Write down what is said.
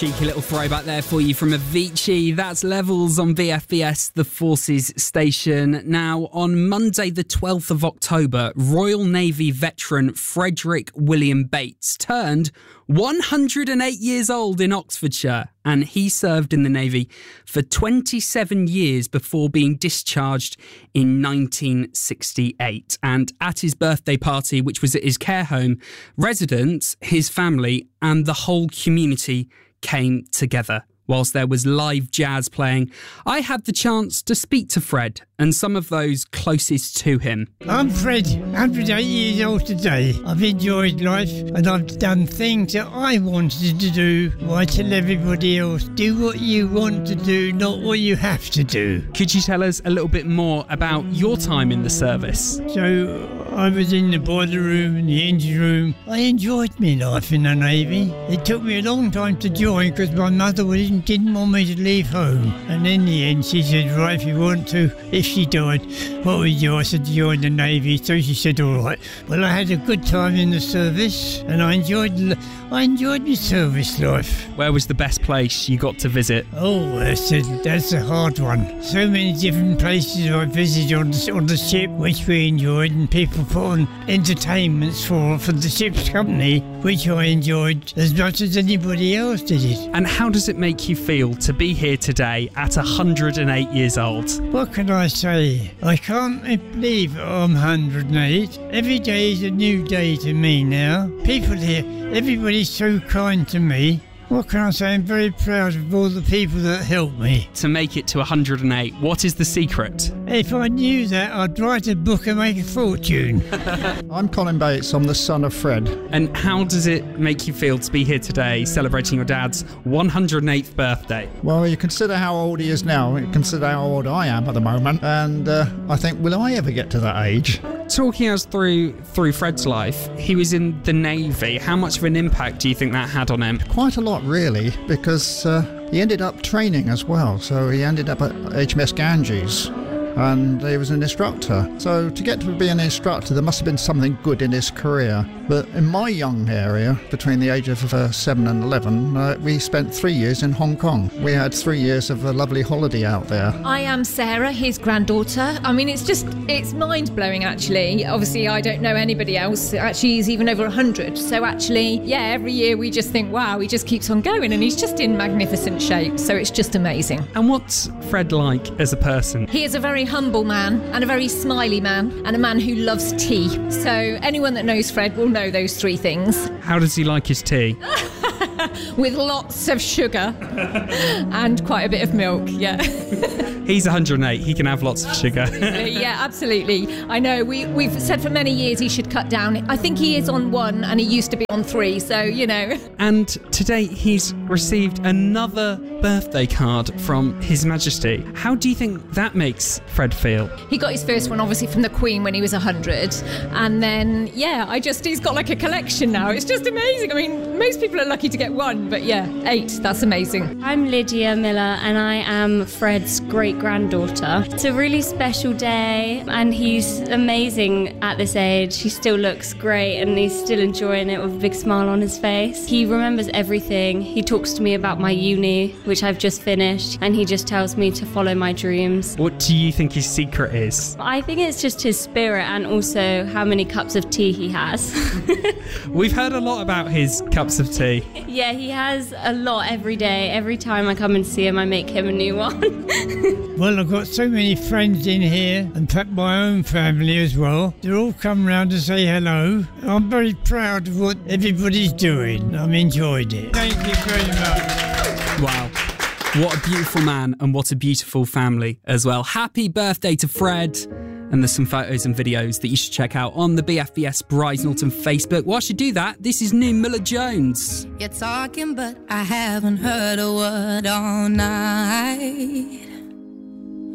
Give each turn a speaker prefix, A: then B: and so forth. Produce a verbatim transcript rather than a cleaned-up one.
A: Cheeky little throwback there for you from Avicii. That's Levels on V F B S, the Forces station. Now, on Monday the twelfth of October, Royal Navy veteran Frederick William Bates turned one hundred eight years old in Oxfordshire, and he served in the Navy for twenty-seven years before being discharged in nineteen sixty-eight. And at his birthday party, which was at his care home, residents, his family and the whole community came together. Whilst there was live jazz playing, I had the chance to speak to Fred and some of those closest to him.
B: I'm Fred, one hundred eight years old today. I've enjoyed life and I've done things that I wanted to do. I tell everybody else, do what you want to do, not what you have to do.
A: Could you tell us a little bit more about your time in the service?
B: So I was in the boiler room and the engine room. I enjoyed my life in the Navy. It took me a long time to join because my mother didn't, didn't want me to leave home. And in the end she said, right, if you want to, if she died, what would you do? I said, join the Navy. So she said, all right. Well, I had a good time in the service and I enjoyed I enjoyed my service life.
A: Where was the best place you got to visit?
B: Oh, that's a, that's a hard one. So many different places I visited on the, on the ship, which we enjoyed, and people put on entertainments for, for the ship's company, which I enjoyed as much as anybody else did it.
A: And how does it make you feel to be here today at one hundred eight years old?
B: What can I say? I can't believe I'm one hundred eight. Every day is a new day to me now. People here, everybody's so kind to me. What can I say? I'm very proud of all the people that helped me.
A: To make it to one hundred eight, what is the secret?
B: If I knew that, I'd write a book and make a fortune.
C: I'm Colin Bates, I'm the son of Fred.
A: And how does it make you feel to be here today celebrating your dad's one hundred eighth birthday?
C: Well, you consider how old he is now, you consider how old I am at the moment, and uh, I think, will I ever get to that age?
A: Talking us through through Fred's life, he was in the Navy. How much of an impact do you think that had on him?
C: Quite a lot, really, because uh, he ended up training as well. So he ended up at H M S Ganges, and he was an instructor. So to get to be an instructor, there must have been something good in his career. But in my young area, between the age of uh, seven and eleven, uh, we spent three years in Hong Kong. We had three years of a lovely holiday out there.
D: I am Sarah, his granddaughter. I mean, it's just, it's mind-blowing, actually. Obviously, I don't know anybody else. Actually, he's even over one hundred. So actually, yeah, every year we just think, wow, he just keeps on going, and he's just in magnificent shape. So it's just amazing.
A: And what's Fred like as a person?
D: He is a very humble man and a very smiley man and a man who loves tea. So anyone that knows Fred will know those three things.
A: How does he like his tea?
D: With lots of sugar and quite a bit of milk, yeah.
A: He's one hundred eight, he can have lots of sugar.
D: Yeah, absolutely. I know, we, we've said for many years he should cut down. I think he is on one and he used to be on three, so, you know.
A: And today he's received another birthday card from His Majesty. How do you think that makes Fred feel?
D: He got his first one, obviously, from the Queen when he was one hundred. And then, yeah, I just, he's got like a collection now. It's just amazing. I mean, most people are lucky to get one, but yeah, eight, that's amazing.
E: I'm Lydia Miller and I am Fred's great-granddaughter. It's a really special day and he's amazing at this age. He still looks great and he's still enjoying it with a big smile on his face. He remembers everything. He talks to me about my uni, which I've just finished, and he just tells me to follow my dreams.
A: What do you think his secret is?
E: I think it's just his spirit and also how many cups of tea he has.
A: We've heard a lot about his cups of tea.
E: Yeah, he has a lot every day. Every time I come and see him, I make him a new one.
B: Well, I've got so many friends in here, and perhaps my own family as well. They're all come round to say hello. I'm very proud of what everybody's doing. I've enjoyed it. Thank you very much.
A: Wow. What a beautiful man and what a beautiful family as well. Happy birthday to Fred. And there's some photos and videos that you should check out on the B F B S Bryce Norton Facebook. Whilst you do that, this is new Miller Jones.
F: You're talking, but I haven't heard a word all night.